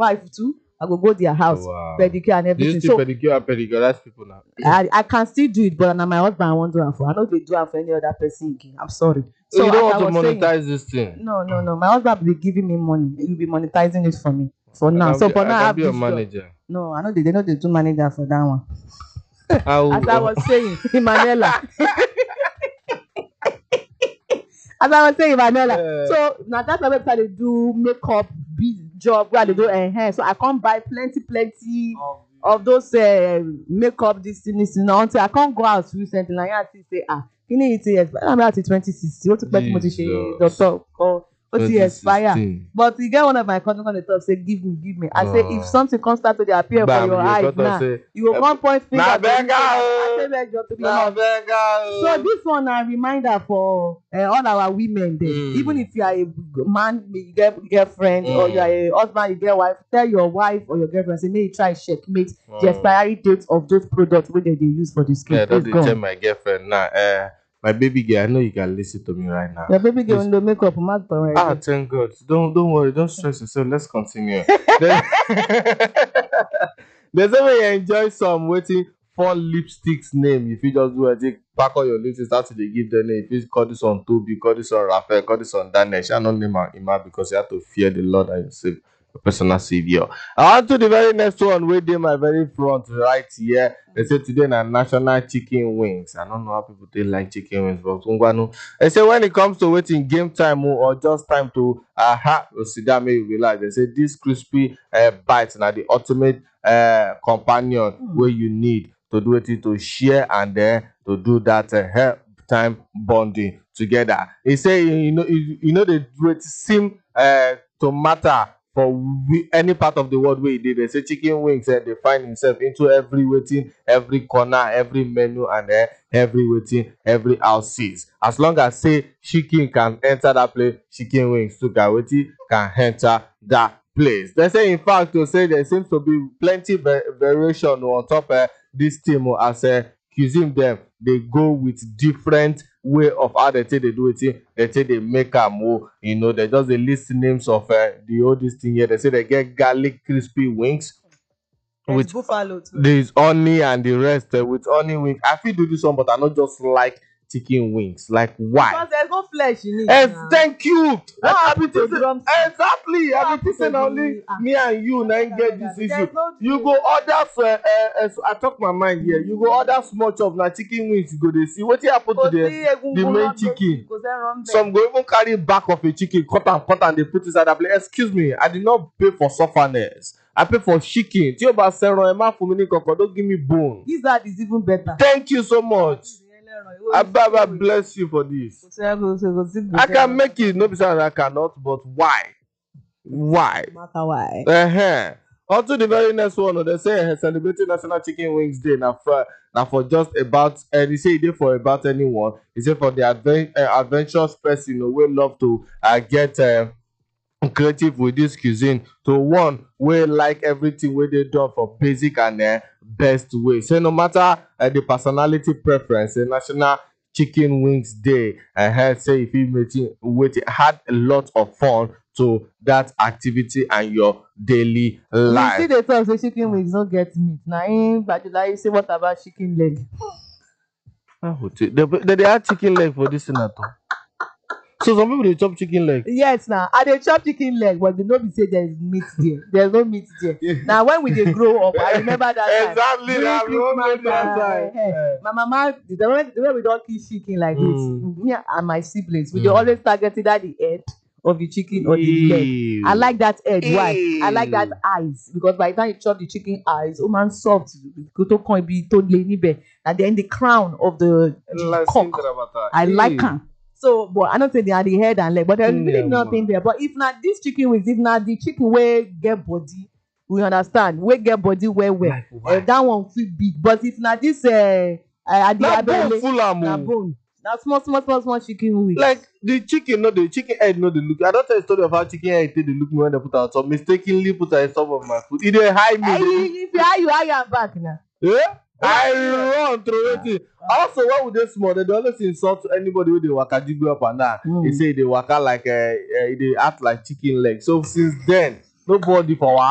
wife too. I go their house, pedicure and Do you everything. still So pedicure and pedicurize people now? I can still do it, but now my husband I won't do it for. I know they do it for any other person again. I'm sorry. So So you don't as want I to was saying, monetize this thing? no. My husband will be giving me money. He will be monetizing it for me for now. So for now I can have be a this job. manager. No, I know they know they do manager for that one. As I How was saying, Emanuela. As I was saying, Emanuela. So now that's the website they do makeup job where they do enhance. So I can't buy plenty of those makeup this thing until I can't go out recently. Like I say, you need it but I'm out in 2060. What to pay to Jesus. doctor or what to expire. 2016. But you get one of my countries on the top say give me. I say if something comes start to appear for your eyes now, you will one point finger. Na beggar o. So this one a reminder for all our women there. Even if you are a man, you get girlfriend, or you are a husband, you get wife, tell your wife or your girlfriend, say, may you try checkmate the expiry date of those products wey they use for the skin. Yeah, don't tell my girlfriend now. My baby girl, I know you can listen to me right now. Your baby girl in the makeup, thank God. Don't worry, don't stress yourself. Let's continue. There's a way you enjoy some waiting for lipsticks name. If you just do a take pack all your lipsticks, start to give the name. If you call this on Toby, call this on Raphael, call this on Danesh, I don't name Ima because you have to fear the Lord and save your personal savior. On to the very next one, where they my very front right here. They say today na National Chicken Wings. I don't know how people they like chicken wings, but they say when it comes to waiting game time or just time to Osidame you realize they say this crispy bites now the ultimate companion where you need to do it to share and then to do that help time bonding together. He say they do it seem to matter for any part of the world where he did. They say chicken wings they find himself into every waiting, every corner, every menu, and every waiting, every houses. As long as say chicken can enter that place, chicken wings too can enter that place. They say in fact to say there seems to be plenty variation on top this team as cuisine them they go with different way of how they take they do it. They take they make them they just they list names of the oldest thing here. They say they get garlic crispy wings with buffalo too. There's honey and the rest with honey wings. I feel do this one, but I not just like chicken wings. Like why? Because there's no flesh in it. Thank you. Exactly. What I be saying only me and you now get this issue. You go order I talk my mind here. You go order small chop na chicken wings. You go they see what happen to the main chicken. Some go even carry back of a chicken, cut and they put inside that plate. Excuse me, I did not pay for sufferness. I pay for chicken. Don't give me bone. This that is even better. Thank you so much. Ababa bless you for this. I can make it. No, I cannot. But why? Why? Matter why? Also, the very next one, they say celebrating National Chicken Wings Day. Now for just about, they say it for about anyone. They say for the adventurous person who will love to get creative with this cuisine. To one way like everything where they done for basic and best way. So no matter the personality preference, the National Chicken Wings Day, I say if you had a lot of fun to that activity and your daily life. You see the talk say chicken wings don't get meat. Now you say what about chicken leg? They add chicken leg for this senator. So some people they chop chicken leg. Yes, now they chop chicken leg, but they don't say there's meat there. There's no meat there. Now when we they grow up, I remember that exactly time. My mama, the way we don't kill chicken like this, me and my siblings, we always targeted at the head of the chicken or the leg. I like that head. Why? I like that eyes because by the time you chop the chicken eyes, man soft. And then the crown of the cock. I like them. So, but I don't say they are the head and leg, but there's really nothing there. But if not this chicken wings, if not the chicken where get body, we understand. Where get body where that one feel big. But if not this bone. Now small chicken wings. Like the chicken head, no the look. I don't tell a story of how chicken head they look me when they put out some mistakenly put out some of my food. It they hide me. If you hide back now. Yeah? I run through it. Also, what would they small? They always insult anybody with the waka jiggle up and down. They say they waka like they act like chicken leg. So since then, nobody for